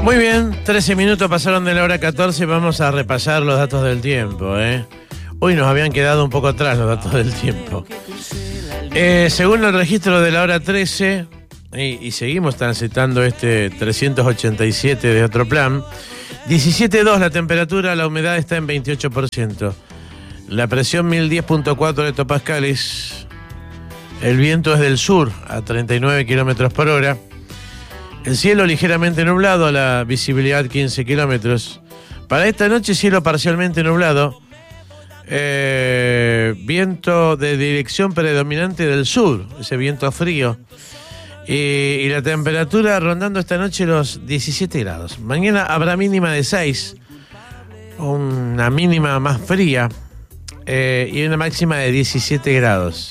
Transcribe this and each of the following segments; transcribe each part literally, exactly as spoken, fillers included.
Muy bien, trece minutos pasaron de la hora catorce. Vamos a repasar los datos del tiempo, ¿eh? Hoy nos habían quedado un poco atrás los datos del tiempo. Eh, según el registro de la hora trece, y, y seguimos transitando este trescientos ochenta y siete de otro plan, diecisiete coma dos la temperatura, la humedad está en veintiocho por ciento. La presión mil diez punto cuatro hectopascales. El viento es del sur a treinta y nueve kilómetros por hora. El cielo ligeramente nublado, la visibilidad quince kilómetros. Para esta noche, cielo parcialmente nublado. Eh, viento de dirección predominante del sur, ese viento frío. Y, y la temperatura rondando esta noche los diecisiete grados. Mañana habrá mínima de seis, una mínima más fría eh, y una máxima de diecisiete grados.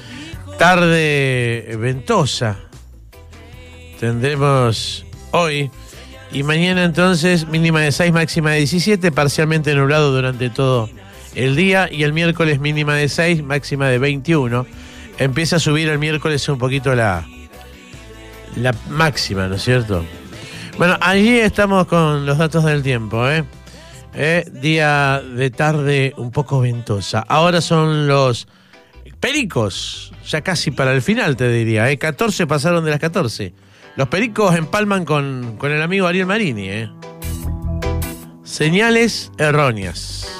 Tarde ventosa tendremos hoy y mañana, entonces mínima de seis, máxima de diecisiete, parcialmente nublado durante todo el día, y el miércoles mínima de seis, máxima de veintiuno. Empieza a subir el miércoles un poquito la, la máxima, ¿no es cierto? Bueno, allí estamos con los datos del tiempo, ¿eh? ¿Eh? Día de tarde un poco ventosa. Ahora son los pericos, ya casi para el final te diría, ¿eh? catorce pasaron de las catorce. Los pericos empalman con, con el amigo Ariel Marini, ¿eh? Señales erróneas.